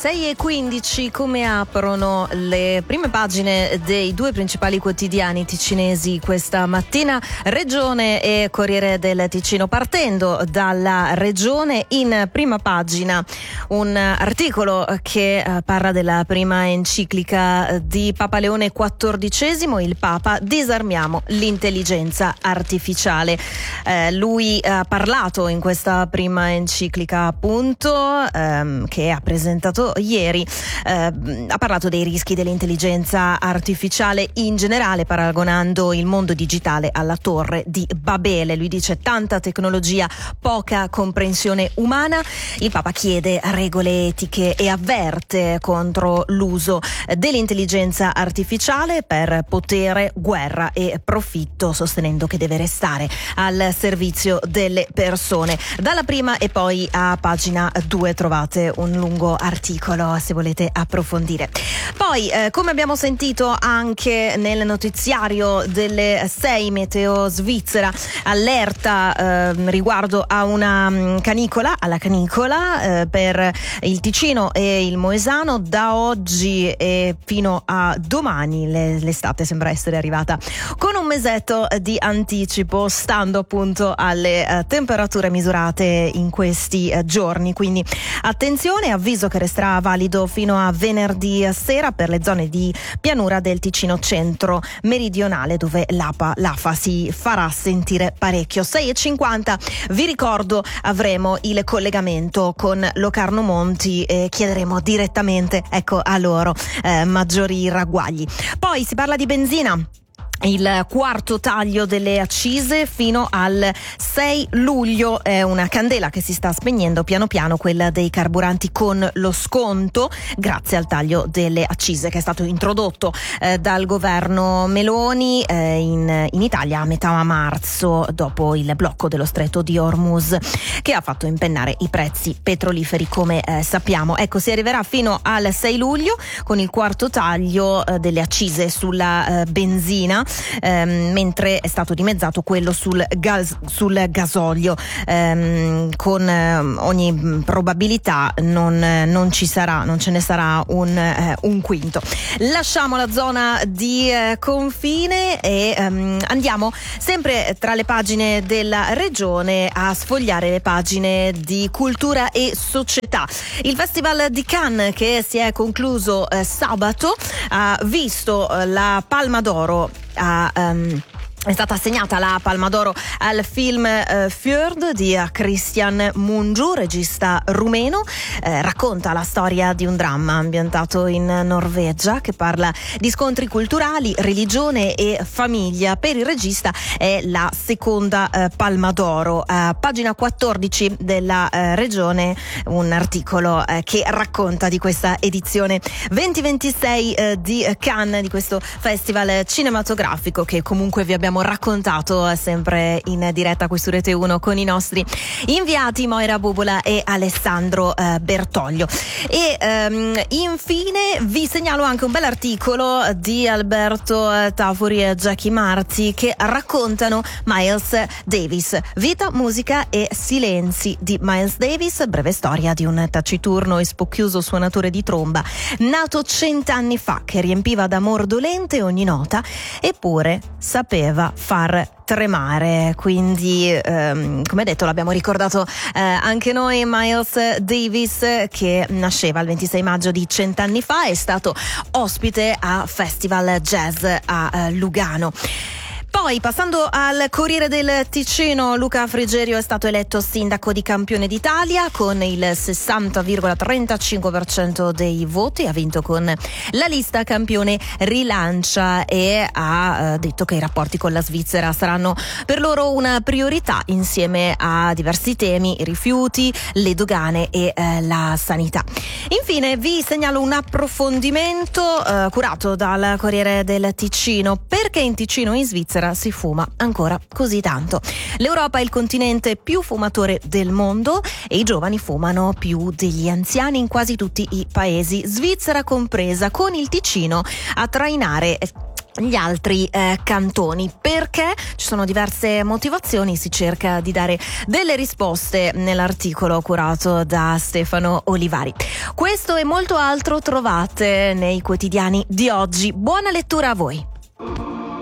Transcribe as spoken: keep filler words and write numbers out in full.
sei e quindici, come aprono le prime pagine dei due principali quotidiani ticinesi questa mattina, Regione e Corriere del Ticino. Partendo dalla Regione, in prima pagina un articolo che eh, parla della prima enciclica di Papa Leone quattordicesimo, il Papa: disarmiamo l'intelligenza artificiale. Eh, lui ha parlato in questa prima enciclica, appunto, ehm, che ha presentato ieri, eh, ha parlato dei rischi dell'intelligenza artificiale in generale, paragonando il mondo digitale alla torre di Babele. Lui dice: tanta tecnologia, poca comprensione umana. Il Papa chiede regole etiche e avverte contro l'uso dell'intelligenza artificiale per potere, guerra e profitto, sostenendo che deve restare al servizio delle persone. Dalla prima e poi a pagina due trovate un lungo articolo se volete approfondire. Poi, eh, come abbiamo sentito anche nel notiziario delle sei, Meteo Svizzera allerta eh, riguardo a una mh, canicola, alla canicola eh, per il Ticino e il Moesano. Da oggi e fino a domani le, l'estate sembra essere arrivata con un mesetto di anticipo, stando appunto alle eh, temperature misurate in questi eh, giorni. Quindi attenzione, avviso che resterà valido fino a venerdì sera per le zone di pianura del Ticino centro meridionale, dove l'APA, l'AFA si farà sentire parecchio. sei e cinquanta, vi ricordo, avremo il collegamento con Locarno Monti e chiederemo direttamente, ecco, a loro eh, maggiori ragguagli. Poi si parla di benzina. Il quarto taglio delle accise fino al sei luglio, è una candela che si sta spegnendo piano piano, quella dei carburanti con lo sconto, grazie al taglio delle accise che è stato introdotto eh, dal governo Meloni eh, in, in Italia a metà marzo, dopo il blocco dello stretto di Hormuz che ha fatto impennare i prezzi petroliferi, come eh, sappiamo. Ecco, si arriverà fino al sei luglio con il quarto taglio eh, delle accise sulla eh, benzina, Ehm, mentre è stato dimezzato quello sul gas, sul gasolio. Ehm, con eh, ogni probabilità non, non ci sarà, non ce ne sarà un, eh, un quinto. Lasciamo la zona di eh, confine e ehm, andiamo sempre tra le pagine della Regione a sfogliare le pagine di cultura e società. Il Festival di Cannes, che si è concluso eh, sabato, ha visto eh, la Palma d'Oro a um, È stata assegnata la Palma d'Oro al film eh, Fjord di Christian Mungiu, regista rumeno. Eh, racconta la storia di un dramma ambientato in Norvegia, che parla di scontri culturali, religione e famiglia. Per il regista è la seconda eh, Palma d'Oro. A pagina quattordici della eh, Regione un articolo eh, che racconta di questa edizione duemilaventisei eh, di Cannes, di questo festival cinematografico che comunque vi abbiamo raccontato sempre in diretta qui su Rete uno con i nostri inviati Moira Bubola e Alessandro eh, Bertoglio. E ehm, infine vi segnalo anche un bel articolo di Alberto eh, Tafuri e Jackie Marzi che raccontano Miles Davis, vita, musica e silenzi di Miles Davis, breve storia di un taciturno e spocchioso suonatore di tromba nato cent'anni fa, che riempiva d'amor dolente ogni nota, eppure sapeva far tremare. Quindi ehm, come detto, l'abbiamo ricordato eh, anche noi, Miles Davis, che nasceva il ventisei maggio di cent'anni fa, è stato ospite a Festival Jazz a eh, Lugano. Poi, passando al Corriere del Ticino, Luca Frigerio è stato eletto sindaco di Campione d'Italia con il sessanta virgola trentacinque per cento dei voti. Ha vinto con la lista Campione Rilancia e ha eh, detto che i rapporti con la Svizzera saranno per loro una priorità, insieme a diversi temi: i rifiuti, le dogane e eh, la sanità. Infine vi segnalo un approfondimento eh, curato dal Corriere del Ticino: perché in Ticino e in Svizzera si fuma ancora così tanto. L'Europa è il continente più fumatore del mondo e i giovani fumano più degli anziani in quasi tutti i paesi, Svizzera compresa, con il Ticino a trainare gli altri eh, cantoni. Perché? Ci sono diverse motivazioni, si cerca di dare delle risposte nell'articolo curato da Stefano Olivari. Questo e molto altro trovate nei quotidiani di oggi. Buona lettura a voi.